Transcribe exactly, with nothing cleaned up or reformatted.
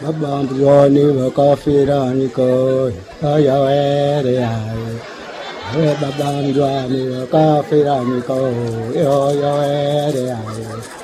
babam joni wa kafirani ko yo ere ai babam joni wa kafirani ko yo yo ere ai